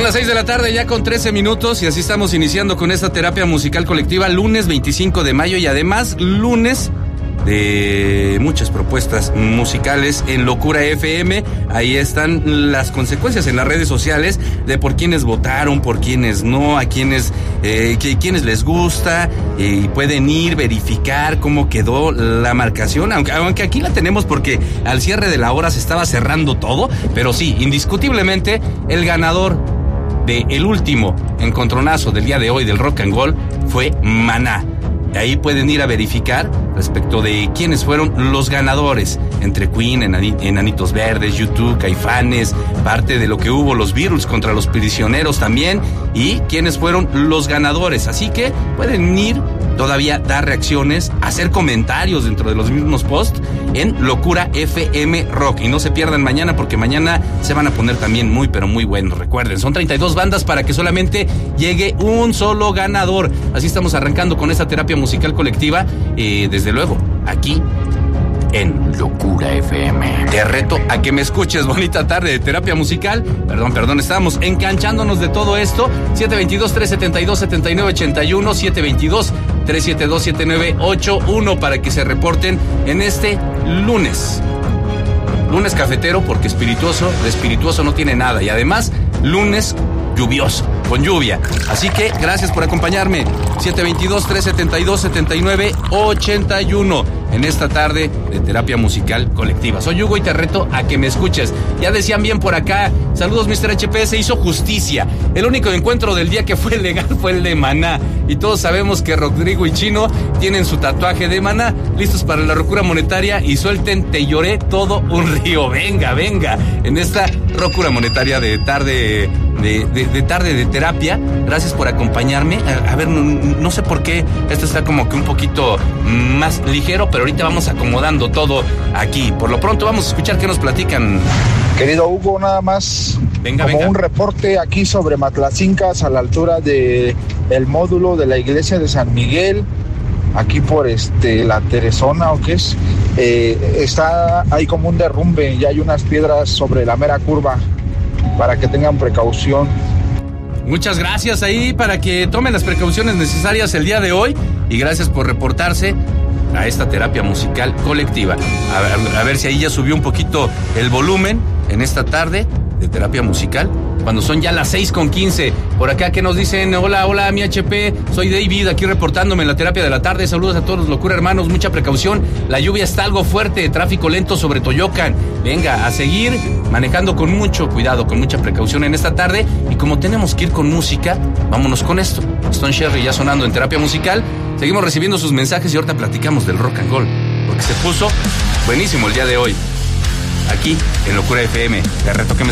las 6 de la tarde ya con 13 minutos y así estamos iniciando con esta terapia musical colectiva lunes 25 de mayo y además lunes de muchas propuestas musicales en Locura FM. Ahí están las consecuencias en las redes sociales de por quienes votaron, por quienes no, a quienes les gusta, y pueden ir, verificar cómo quedó la marcación, aunque aquí la tenemos porque al cierre de la hora se estaba cerrando todo, pero sí, indiscutiblemente el ganador del último encontronazo del día de hoy del Rock and Roll fue Maná. Ahí pueden ir a verificar respecto de quiénes fueron los ganadores, entre Queen, Enanitos Verdes, YouTube, Caifanes, parte de lo que hubo los Beatles contra los Prisioneros también, y quiénes fueron los ganadores. Así que pueden ir todavía, dar reacciones, hacer comentarios dentro de los mismos posts en Locura FM Rock. Y no se pierdan mañana porque mañana se van a poner también muy pero muy buenos. Recuerden, son 32 bandas para que solamente llegue un solo ganador. Así estamos arrancando con esta terapia musical colectiva, desde luego, aquí en Locura FM. Te reto a que me escuches. Bonita tarde de terapia musical. Perdón, estamos enganchándonos de todo esto. 722-372-7981, 722-372-7981 para que se reporten en este lunes. Lunes cafetero porque espirituoso, de espirituoso no tiene nada. Y además, lunes lluvioso, con lluvia. Así que gracias por acompañarme. 722-372-7981 en esta tarde de terapia musical colectiva. Soy Hugo y te reto a que me escuches. Ya decían bien por acá, saludos Mr. HP, se hizo justicia. El único encuentro del día que fue legal fue el de Maná. Y todos sabemos que Rodrigo y Chino tienen su tatuaje de Maná, listos para la locura monetaria y suelten Te lloré todo un río. Venga, en esta locura monetaria de tarde de tarde de terapia. Gracias por acompañarme. A ver, no sé por qué esto está como que un poquito más ligero, pero ahorita vamos acomodando todo aquí. Por lo pronto vamos a escuchar qué nos platican. Querido Hugo, nada más venga. Un reporte aquí sobre Matlacincas, a la altura de el módulo de la iglesia de San Miguel, aquí por la Teresona, ¿o qué es? Está ahí como un derrumbe y hay unas piedras sobre la mera curva, para que tengan precaución. Muchas gracias ahí para que tomen las precauciones necesarias el día de hoy y gracias por reportarse a esta terapia musical colectiva. A ver si ahí ya subió un poquito el volumen en esta tarde de terapia musical, cuando son ya las 6:15. Por acá que nos dicen, hola mi HP, soy David, aquí reportándome en la terapia de la tarde. Saludos a todos los locura hermanos, mucha precaución, la lluvia está algo fuerte, tráfico lento sobre Toyocan. Venga, a seguir manejando con mucho cuidado, con mucha precaución en esta tarde. Y como tenemos que ir con música, vámonos con esto. Stone Cherry ya sonando en terapia musical. Seguimos recibiendo sus mensajes y ahorita platicamos del rock and roll, porque se puso buenísimo el día de hoy aquí en Locura FM. Te reto que me